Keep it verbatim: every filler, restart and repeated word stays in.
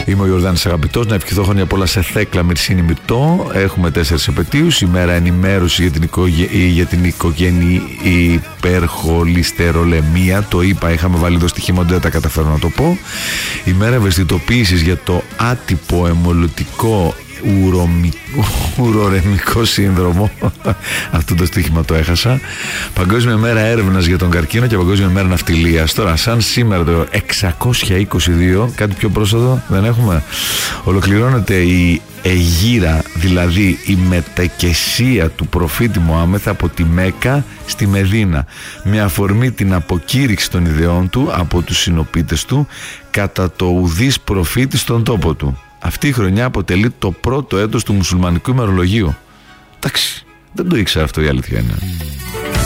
Είμαι ο Ιορδάνης Αγαπητός. Να ευχηθώ χρόνια πολλά σε Θέκλα, Μυρσίνη, Μυρτώ. Έχουμε τέσσερις επετείους. Ημέρα ενημέρωση για την, οικογέ... για την οικογένεια υπερχολυστερολεμία. Το είπα, είχαμε βάλει εδώ στοιχείο, δεν τα καταφέρω να το πω. Ημέρα ευαισθητοποίησης για το άτυπο αιμολυτικό ουρορεμικό σύνδρομο. Αυτό το στοίχημα το έχασα. Παγκόσμια μέρα έρευνας για τον καρκίνο και Παγκόσμια μέρα ναυτιλίας. Τώρα, σαν σήμερα το εξακόσια είκοσι δύο, κάτι πιο πρόσφατο δεν έχουμε, ολοκληρώνεται η Αιγύρα, δηλαδή η μετακεσία του προφήτη Μωάμεθ από τη Μέκα στη Μεδίνα, με αφορμή την αποκήρυξη των ιδεών του από τους συνοπίτες του κατά το ουδής προφήτη στον τόπο του. Αυτή η χρονιά αποτελεί το πρώτο έτος του μουσουλμανικού ημερολογίου. Εντάξει, δεν το ήξερα αυτό, η αλήθεια είναι.